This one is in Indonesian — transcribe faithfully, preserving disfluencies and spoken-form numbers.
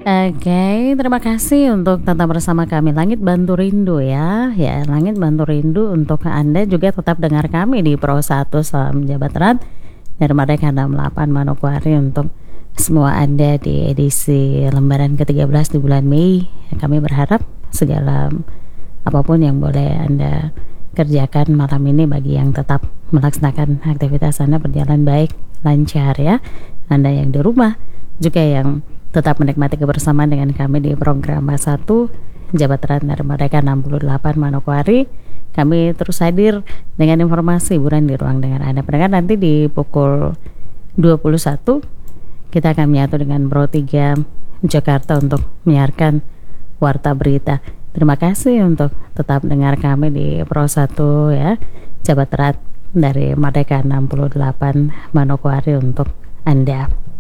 Oke, terima kasih untuk tetap bersama kami Langit Bantu Rindu ya. Ya, Langit Bantu Rindu untuk Anda juga tetap dengar kami di Pro satu Salam Jabat Erat dari Merdeka enam puluh delapan Manokwari untuk semua Anda di edisi lembaran ke tiga belas di bulan Mei. Kami berharap segala apapun yang boleh Anda kerjakan malam ini bagi yang tetap melaksanakan aktivitas Anda berjalan baik, lancar ya. Anda yang di rumah juga yang tetap menikmati kebersamaan dengan kami di program satu Jabat Erat dari Merdeka enam puluh delapan Manokwari. Kami terus hadir dengan informasi hiburan di ruang dengar Anda. Pendengar, nanti di pukul dua puluh satu kita akan menyatu dengan Pro tiga Jakarta untuk menyiarkan Warta Berita. Terima kasih untuk tetap dengar kami di Pro satu ya, Jabat Erat dari Merdeka enam puluh delapan Manokwari untuk Anda.